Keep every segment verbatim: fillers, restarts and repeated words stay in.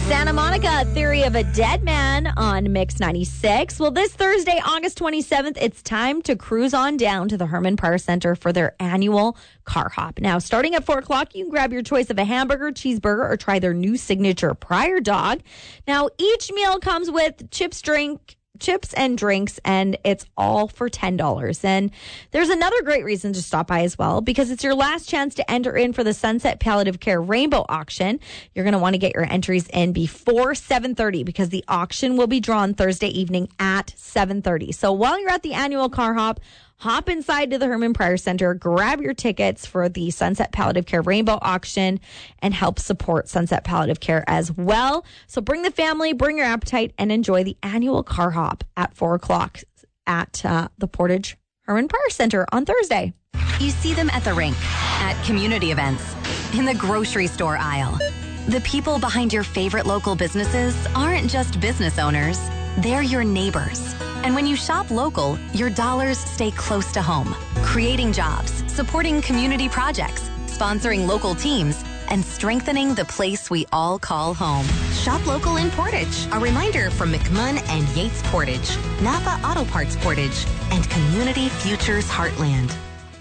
Santa Monica, Theory of a Dead Man on Mix ninety-six. Well, this Thursday, August twenty-seventh, it's time to cruise on down to the Herman Parr Center for their annual car hop. Now, starting at four o'clock, you can grab your choice of a hamburger, cheeseburger, or try their new signature Pryor dog. Now, each meal comes with chips, drink, chips and drinks, and it's all for ten dollars. And there's another great reason to stop by as well, because it's your last chance to enter in for the Sunset Palliative Care Rainbow Auction. You're going to want to get your entries in before seven thirty, because the auction will be drawn Thursday evening at seven thirty. So while you're at the annual car hop, hop inside to the Herman Parr Center, grab your tickets for the Sunset Palliative Care Rainbow Auction, and help support Sunset Palliative Care as well. So bring the family, bring your appetite, and enjoy the annual car hop at four o'clock at uh, the Portage Herman Parr Center on Thursday. You see them at the rink, at community events, in the grocery store aisle. The people behind your favorite local businesses aren't just business owners, they're your neighbors. And when you shop local, your dollars stay close to home, creating jobs, supporting community projects, sponsoring local teams, and strengthening the place we all call home. Shop local in Portage. A reminder from McMunn and Yates Portage, Napa Auto Parts Portage, and Community Futures Heartland.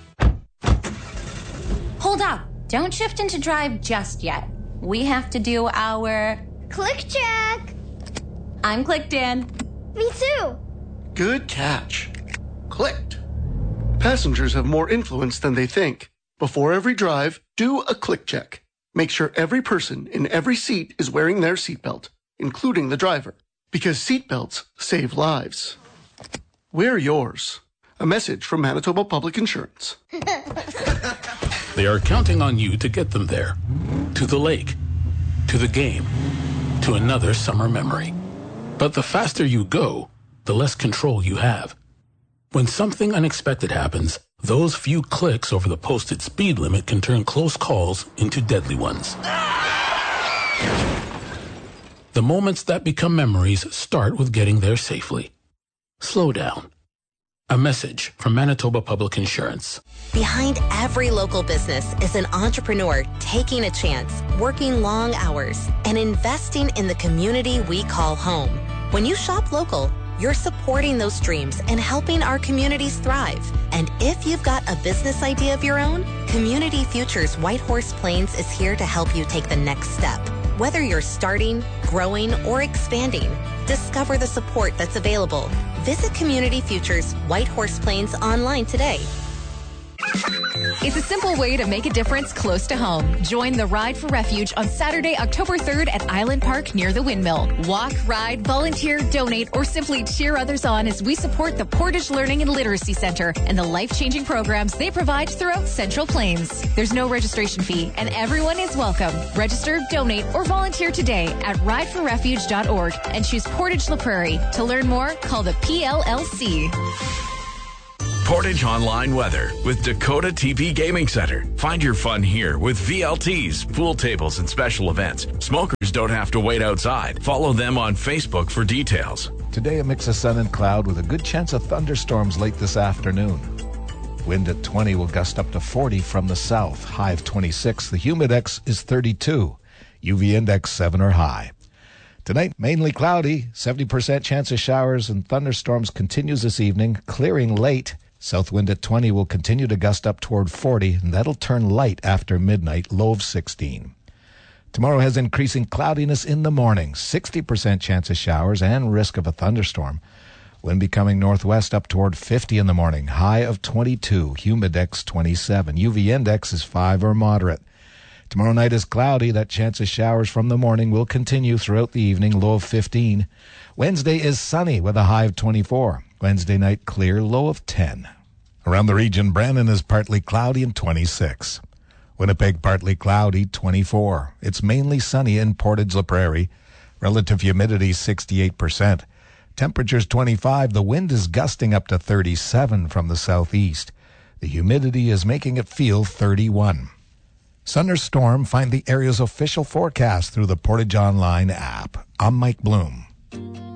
Hold up. Don't shift into drive just yet. We have to do our... Click check. I'm clicked in. Me too. Good catch. Clicked. Passengers have more influence than they think. Before every drive, do a click check. Make sure every person in every seat is wearing their seatbelt, including the driver, because seatbelts save lives. Wear yours. A message from Manitoba Public Insurance. They are counting on you to get them there. To the lake. To the game. To another summer memory. But the faster you go, the less control you have. When something unexpected happens, those few clicks over the posted speed limit can turn close calls into deadly ones. The moments that become memories start with getting there safely. Slow down. A message from Manitoba Public Insurance. Behind every local business is an entrepreneur taking a chance, working long hours, and investing in the community we call home. When you shop local, you're supporting those dreams and helping our communities thrive. And if you've got a business idea of your own, Community Futures Whitehorse Plains is here to help you take the next step. Whether you're starting, growing, or expanding, discover the support that's available. Visit Community Futures Whitehorse Plains online today. It's a simple way to make a difference close to home. Join the Ride for Refuge on Saturday, October third at Island Park near the Windmill. Walk, ride, volunteer, donate, or simply cheer others on as we support the Portage Learning and Literacy Center and the life-changing programs they provide throughout Central Plains. There's no registration fee, and everyone is welcome. Register, donate, or volunteer today at ride for refuge dot org and choose Portage La Prairie. To learn more, call the P L L C. Portage Online Weather with Dakota T P Gaming Center. Find your fun here with V L Ts, pool tables, and special events. Smokers don't have to wait outside. Follow them on Facebook for details. Today, a mix of sun and cloud with a good chance of thunderstorms late this afternoon. Wind at twenty will gust up to forty from the south. High of twenty-six. The humidex is thirty-two. U V index seven or high. Tonight, mainly cloudy. seventy percent chance of showers and thunderstorms continues this evening, clearing late. South wind at twenty will continue to gust up toward forty, and that'll turn light after midnight, low of sixteen. Tomorrow has increasing cloudiness in the morning, sixty percent chance of showers and risk of a thunderstorm. Wind becoming northwest up toward fifty in the morning, high of twenty-two, humidex twenty-seven. U V index is five or moderate. Tomorrow night is cloudy. That chance of showers from the morning will continue throughout the evening, low of fifteen. Wednesday is sunny with a high of twenty-four. Wednesday night clear, low of ten. Around the region, Brandon is partly cloudy and twenty-six. Winnipeg partly cloudy, twenty-four. It's mainly sunny in Portage La Prairie. Relative humidity sixty-eight percent. Temperatures twenty-five. The wind is gusting up to thirty-seven from the southeast. The humidity is making it feel thirty-one. Sun or storm, find the area's official forecast through the Portage Online app. I'm Mike Bloom.